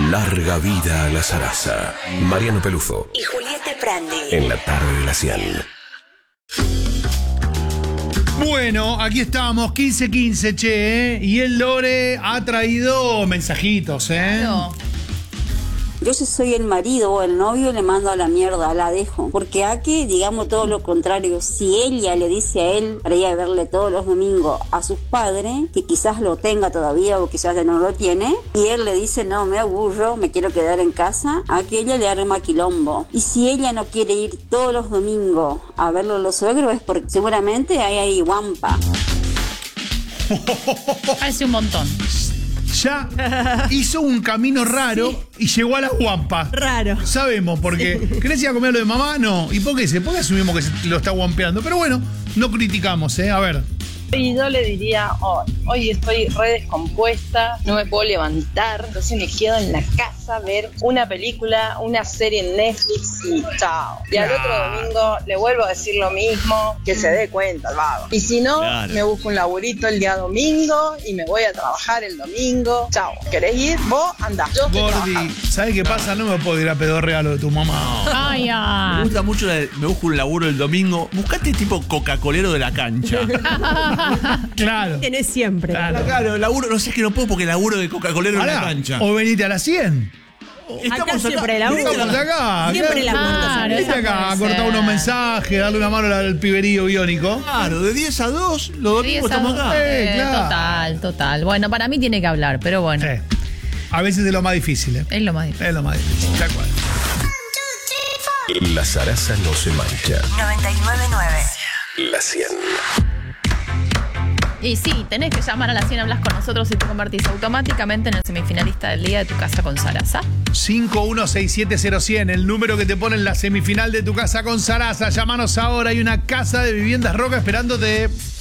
Larga vida a la zaraza. Mariano Pelufo y Julieta Prandi en la tarde de la 100. Bueno, aquí estamos, 15:15, che, y el Lore ha traído mensajitos, Claro. Yo si soy el marido o el novio le mando a la mierda, la dejo. Porque aquí digamos todo lo contrario. Si ella le dice a él para ir a verle todos los domingos a sus padres, que quizás lo tenga todavía o quizás ya no lo tiene, y él le dice no, me aburro, me quiero quedar en casa, aquí ella le arma quilombo. Y si ella no quiere ir todos los domingos a verlo a los suegros es porque seguramente hay guampa. Hace un montón. Ya hizo un camino raro y llegó a la guampa. Raro. Sabemos, porque ¿querés ir a comer lo de mamá? No. ¿Y por qué? ¿Por qué asumimos que se lo está guampeando? Pero bueno, no criticamos, A ver. Y yo le diría, hoy estoy re descompuesta, no me puedo levantar, entonces me quedo en la casa a ver una película, una serie en Netflix y chao. Y al otro domingo le vuelvo a decir lo mismo, que se dé cuenta el vago. Y si no, me busco un laburito el día domingo y me voy a trabajar el domingo. Chao. ¿Querés ir? Vos andá. Yo estoy Gordi, trabajando. ¿sabes qué pasa? No me puedo ir a pedorrear lo de tu mamá. Ay, Me gusta mucho, me busco un laburo el domingo. Buscate tipo Coca-Colero de la cancha. Claro. Tenés siempre. Claro, laburo, no sé, es que no puedo porque laburo de Coca-Colero en la Pará, cancha. o venite a las 100. Acá siempre laburo. Estamos acá. Siempre acá. laburo. Venite acá a cortar unos mensajes, darle una mano al piberío biónico. Claro, de 10 a 2, los domingos estamos acá. Claro. Total. Bueno, para mí tiene que hablar, pero bueno. A veces es lo más difícil, Es lo más difícil. Es lo más difícil, tal cual. La zaraza no se mancha. 99.9. La 100. Y sí, tenés que llamar a la 100, hablas con nosotros y te convertís automáticamente en el semifinalista del día de Tu Casa con Sarasa. 51670100, el número que te pone en la semifinal de Tu Casa con Sarasa. Llámanos ahora, hay una casa de viviendas Roca esperándote.